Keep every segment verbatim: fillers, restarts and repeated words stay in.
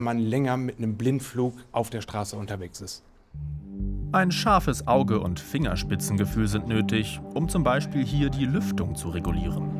man länger mit einem Blindflug auf der Straße unterwegs ist. Ein scharfes Auge und Fingerspitzengefühl sind nötig, um zum Beispiel hier die Lüftung zu regulieren.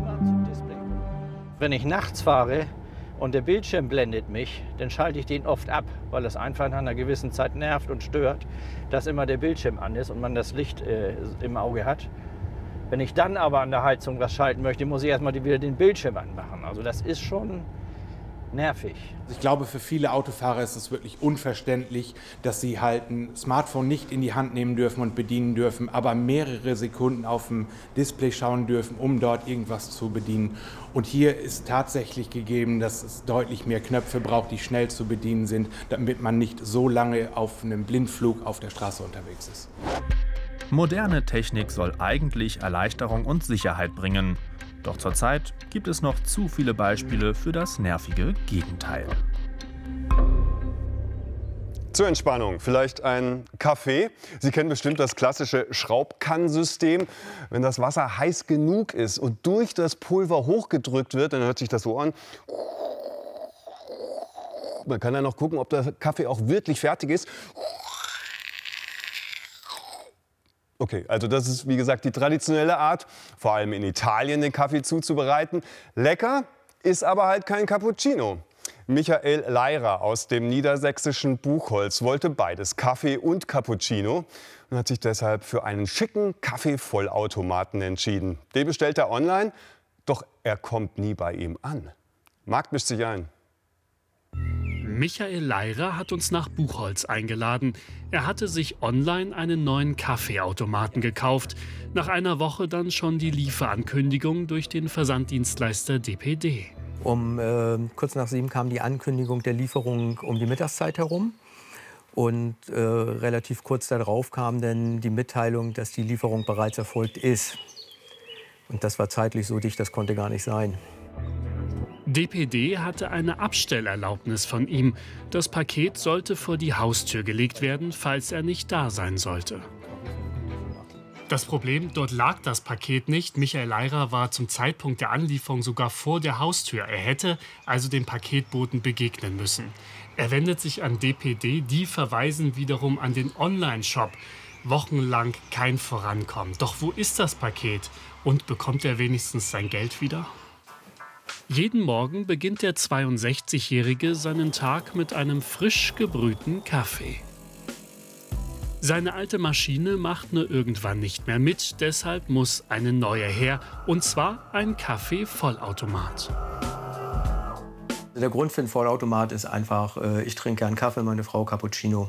Wenn ich nachts fahre und der Bildschirm blendet mich, dann schalte ich den oft ab, weil es einfach nach einer gewissen Zeit nervt und stört, dass immer der Bildschirm an ist und man das Licht äh, im Auge hat. Wenn ich dann aber an der Heizung was schalten möchte, muss ich erstmal wieder den Bildschirm anmachen. Also das ist schon nervig. Ich glaube, für viele Autofahrer ist es wirklich unverständlich, dass sie halt ein Smartphone nicht in die Hand nehmen dürfen und bedienen dürfen, aber mehrere Sekunden auf dem Display schauen dürfen, um dort irgendwas zu bedienen. Und hier ist tatsächlich gegeben, dass es deutlich mehr Knöpfe braucht, die schnell zu bedienen sind, damit man nicht so lange auf einem Blindflug auf der Straße unterwegs ist. Moderne Technik soll eigentlich Erleichterung und Sicherheit bringen. Doch zurzeit gibt es noch zu viele Beispiele für das nervige Gegenteil. Zur Entspannung vielleicht ein Kaffee. Sie kennen bestimmt das klassische Schraubkannensystem. Wenn das Wasser heiß genug ist und durch das Pulver hochgedrückt wird, dann hört sich das so an. Man kann dann noch gucken, ob der Kaffee auch wirklich fertig ist. Okay, also das ist, wie gesagt, die traditionelle Art, vor allem in Italien den Kaffee zuzubereiten. Lecker ist aber halt kein Cappuccino. Michael Leirer aus dem niedersächsischen Buchholz wollte beides, Kaffee und Cappuccino, und hat sich deshalb für einen schicken Kaffeevollautomaten entschieden. Den bestellt er online, doch er kommt nie bei ihm an. Marc mischt sich ein. Michael Leirer hat uns nach Buchholz eingeladen. Er hatte sich online einen neuen Kaffeeautomaten gekauft. Nach einer Woche dann schon die Lieferankündigung durch den Versanddienstleister D P D. Um äh, kurz nach sieben kam die Ankündigung der Lieferung um die Mittagszeit herum. Und äh, relativ kurz darauf kam dann die Mitteilung, dass die Lieferung bereits erfolgt ist. Und das war zeitlich so dicht, das konnte gar nicht sein. D P D hatte eine Abstellerlaubnis von ihm. Das Paket sollte vor die Haustür gelegt werden, falls er nicht da sein sollte. Das Problem, dort lag das Paket nicht. Michael Leirer war zum Zeitpunkt der Anlieferung sogar vor der Haustür. Er hätte also dem Paketboten begegnen müssen. Er wendet sich an D P D, die verweisen wiederum an den Online-Shop. Wochenlang kein Vorankommen. Doch wo ist das Paket? Und bekommt er wenigstens sein Geld wieder? Jeden Morgen beginnt der zweiundsechzigjährige seinen Tag mit einem frisch gebrühten Kaffee. Seine alte Maschine macht nur irgendwann nicht mehr mit, deshalb muss eine neue her, und zwar ein Kaffee-Vollautomat. Der Grund für einen Vollautomat ist einfach, ich trinke einen Kaffee, meine Frau Cappuccino.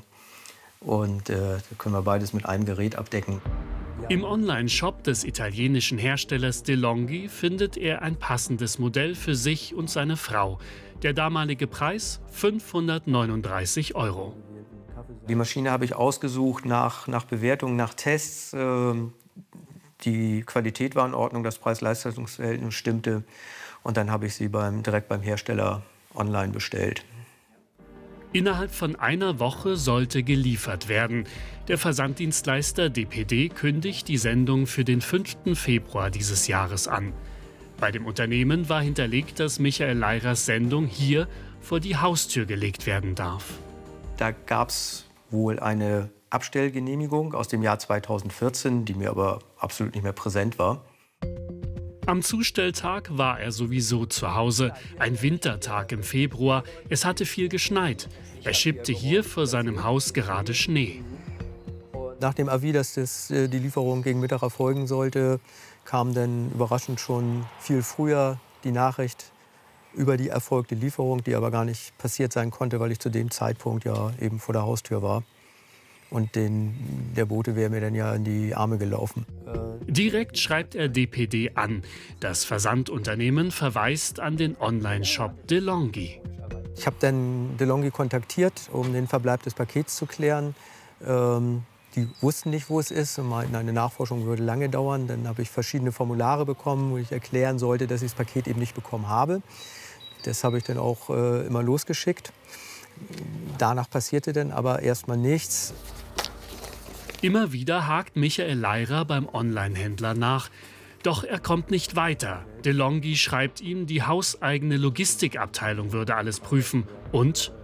Und äh, da können wir beides mit einem Gerät abdecken. Im Online-Shop des italienischen Herstellers DeLonghi findet er ein passendes Modell für sich und seine Frau. Der damalige Preis fünfhundertneununddreißig Euro. Die Maschine habe ich ausgesucht nach, nach Bewertung, nach Tests. Ähm, die Qualität war in Ordnung, das Preis-Leistungs-Verhältnis stimmte. Und dann habe ich sie beim, direkt beim Hersteller online bestellt. Innerhalb von einer Woche sollte geliefert werden. Der Versanddienstleister D P D kündigt die Sendung für den fünften Februar dieses Jahres an. Bei dem Unternehmen war hinterlegt, dass Michael Leirers Sendung hier vor die Haustür gelegt werden darf. Da gab es wohl eine Abstellgenehmigung aus dem Jahr zweitausendvierzehn, die mir aber absolut nicht mehr präsent war. Am Zustelltag war er sowieso zu Hause. Ein Wintertag im Februar. Es hatte viel geschneit. Er schippte hier vor seinem Haus gerade Schnee. Nach dem Avis, dass das, die Lieferung gegen Mittag erfolgen sollte, kam dann überraschend schon viel früher die Nachricht über die erfolgte Lieferung, die aber gar nicht passiert sein konnte, weil ich zu dem Zeitpunkt ja eben vor der Haustür war. Und den, der Bote wäre mir dann ja in die Arme gelaufen. Direkt schreibt er D P D an. Das Versandunternehmen verweist an den Online-Shop DeLonghi. Ich habe dann DeLonghi kontaktiert, um den Verbleib des Pakets zu klären. Ähm, die wussten nicht, wo es ist und meinten, eine Nachforschung würde lange dauern. Dann habe ich verschiedene Formulare bekommen, wo ich erklären sollte, dass ich das Paket eben nicht bekommen habe. Das habe ich dann auch äh, immer losgeschickt. Danach passierte dann aber erstmal nichts. Immer wieder hakt Michael Leirer beim Online-Händler nach. Doch er kommt nicht weiter. DeLonghi schreibt ihm, die hauseigene Logistikabteilung würde alles prüfen. Und